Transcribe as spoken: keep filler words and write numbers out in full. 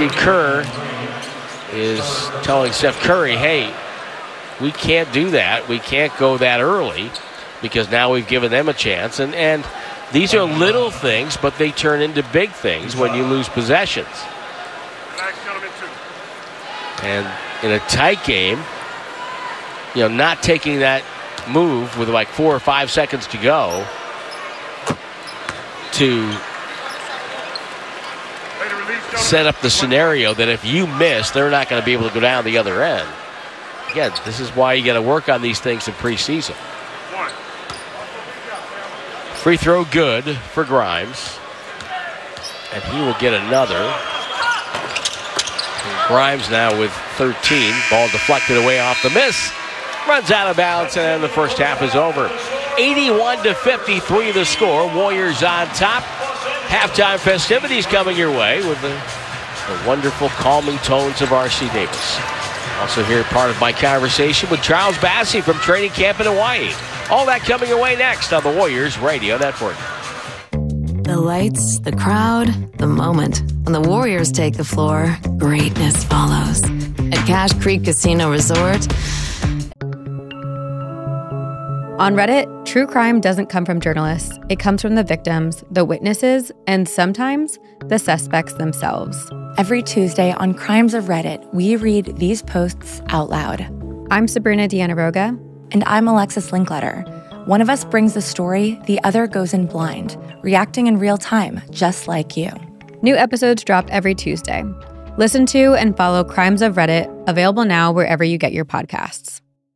Steve Kerr is telling Steph Curry, hey, we can't do that. We can't go that early because now we've given them a chance. And, and these are little things, but they turn into big things when you lose possessions. And in a tight game, you know, not taking that move with like four or five seconds to go to set up the scenario that if you miss, they're not going to be able to go down the other end. Again, this is why you got to work on these things in preseason. Free throw good for Grimes. And he will get another. And Grimes now with thirteen. Ball deflected away off the miss. Runs out of bounds, and then the first half is over. eighty-one to fifty-three the score. Warriors on top. Halftime festivities coming your way with the, the wonderful calming tones of R C Davis. Also here, part of my conversation with Charles Bassey from training camp in Hawaii. All that coming away next on the Warriors Radio Network. The lights, the crowd, the moment. When the Warriors take the floor, greatness follows. At Cash Creek Casino Resort. On Reddit, true crime doesn't come from journalists. It comes from the victims, the witnesses, and sometimes the suspects themselves. Every Tuesday on Crimes of Reddit, we read these posts out loud. I'm Sabrina Dianaroga. And I'm Alexis Linkletter. One of us brings the story, the other goes in blind, reacting in real time, just like you. New episodes drop every Tuesday. Listen to and follow Crimes of Reddit, available now wherever you get your podcasts.